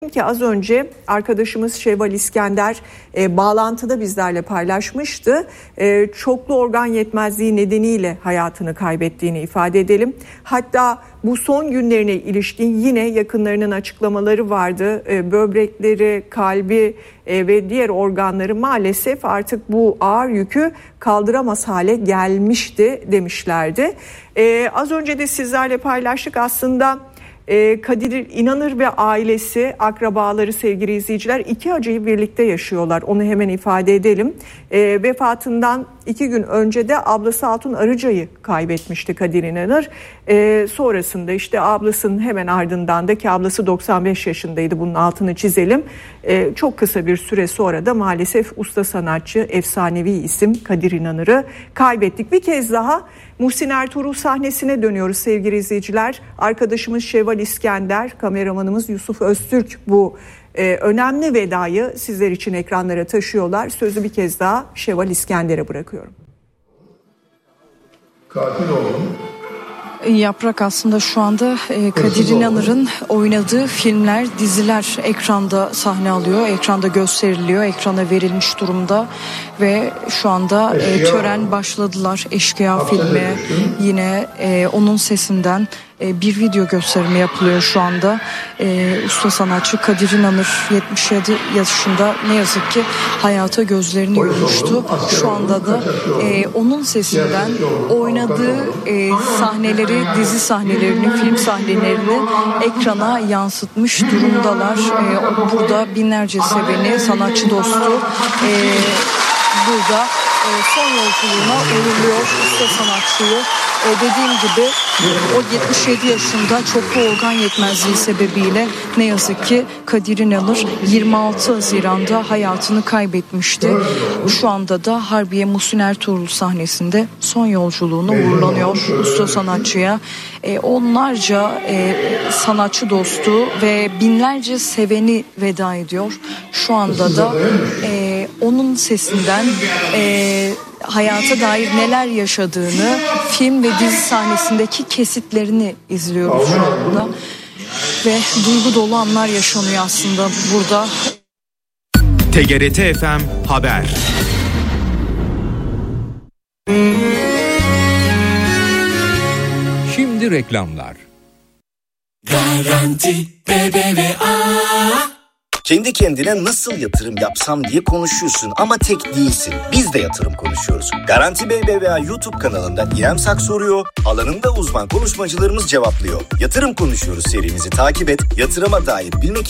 Ki az önce arkadaşımız Şevval İskender bağlantıda bizlerle paylaşmıştı. Çoklu organ yetmezliği nedeniyle hayatını kaybettiğini ifade edelim. Hatta bu son günlerine ilişkin yine yakınlarının açıklamaları vardı. Böbrekleri, kalbi ve diğer organları maalesef artık bu ağır yükü kaldıramaz hale gelmişti demişlerdi. Az önce de sizlerle paylaştık aslında. Kadir İnanır ve ailesi, akrabaları sevgili izleyiciler 2 acıyı birlikte yaşıyorlar. Onu hemen ifade edelim. Vefatından 2 gün önce de ablası Altun Arıca'yı kaybetmişti Kadir İnanır. Sonrasında işte ablasının hemen ardından da ki ablası 95 yaşındaydı, bunun altını çizelim. Çok kısa bir süre sonra da maalesef usta sanatçı, efsanevi isim Kadir İnanır'ı kaybettik. Bir kez daha Muhsin Ertuğrul sahnesine dönüyoruz sevgili izleyiciler. Arkadaşımız Şevval İskender, kameramanımız Yusuf Öztürk bu önemli vedayı sizler için ekranlara taşıyorlar. Sözü bir kez daha Şevval İskender'e bırakıyorum. Katil oldum. Yaprak aslında şu anda Kadir İnanır'ın oynadığı filmler, diziler ekranda sahne alıyor, ekranda gösteriliyor, ekrana verilmiş durumda ve şu anda tören başladılar. Eşkıya filmi, yine onun sesinden bir video gösterimi yapılıyor şu anda. Usta sanatçı Kadir İnanır 77 yaşında ne yazık ki hayata gözlerini yummuştu. Şu anda da onun sesinden oynadığı sahneleri, dizi sahnelerini, film sahnelerini ekrana yansıtmış durumdalar. Burada binlerce seveni, sanatçı dostu burada son yolculuğuna uğurluyor usta sanatçıyı. Dediğim gibi o 77 yaşında çoklu organ yetmezliği sebebiyle ne yazık ki Kadir İnanır 26 Haziran'da hayatını kaybetmişti. Şu anda da Harbiye Muhsin Ertuğrul sahnesinde son yolculuğuna uğurlanıyor usta sanatçıya. Onlarca sanatçı dostu ve binlerce seveni veda ediyor. Şu anda da onun sesinden hayata dair neler yaşadığını, film ve dizi sahnesindeki kesitlerini izliyoruz şu anda. Ve duygu dolu anlar yaşanıyor aslında burada. TGRT FM Haber. Şimdi reklamlar. Garanti BBVA. Kendi kendine nasıl yatırım yapsam diye konuşuyorsun ama tek değilsin. Biz de yatırım konuşuyoruz. Garanti BBVA YouTube kanalında İrem Sak soruyor, alanında uzman konuşmacılarımız cevaplıyor. Yatırım konuşuyoruz serimizi takip et, yatırıma dair bilmek